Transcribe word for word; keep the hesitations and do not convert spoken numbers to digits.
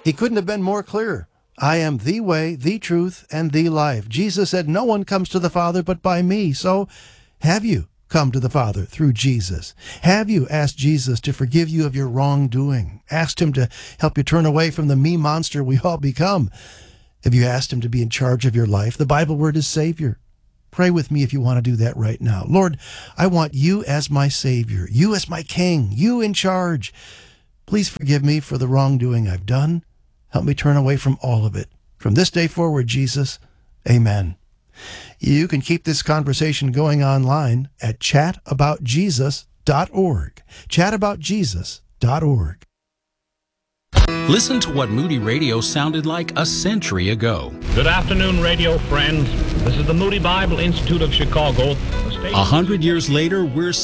He couldn't have been more clear. I am the way, the truth, and the life. Jesus said, no one comes to the Father but by me. So have you come to the Father through Jesus? Have you asked Jesus to forgive you of your wrongdoing? Asked him to help you turn away from the me monster we all become? Have you asked him to be in charge of your life? The Bible word is Savior. Pray with me if you want to do that right now. Lord, I want you as my Savior, you as my King, you in charge. Please forgive me for the wrongdoing I've done. Help me turn away from all of it. From this day forward, Jesus, amen. You can keep this conversation going online at chat about jesus dot org. chat about jesus dot org. Listen to what Moody Radio sounded like a century ago. Good afternoon, radio friends. This is the Moody Bible Institute of Chicago. A hundred years later, we're